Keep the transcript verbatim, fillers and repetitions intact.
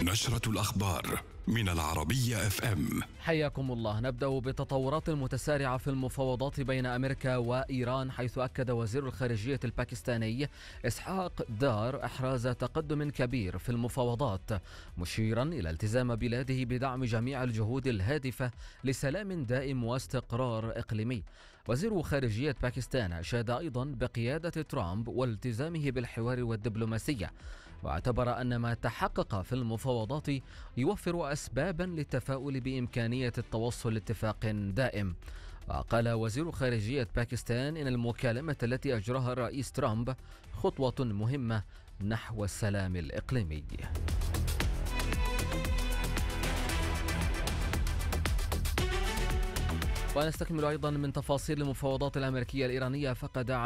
نشرة الأخبار من العربية اف ام. حياكم الله. نبدأ بالتطورات المتسارعة في المفاوضات بين أمريكا وإيران، حيث أكد وزير الخارجية الباكستاني إسحاق دار إحراز تقدم كبير في المفاوضات، مشيرا إلى التزام بلاده بدعم جميع الجهود الهادفة لسلام دائم واستقرار إقليمي. وزير خارجية باكستان أشاد أيضا بقيادة ترامب والتزامه بالحوار والدبلوماسية، واعتبر أن ما تحقق في المفاوضات يوفر أسبابا للتفاؤل بإمكانية التوصل لاتفاق دائم. وقال وزير خارجية باكستان إن المكالمة التي أجراها الرئيس ترامب خطوة مهمة نحو السلام الإقليمي. ونستكمل أيضا من تفاصيل المفاوضات الأمريكية الإيرانية، فقد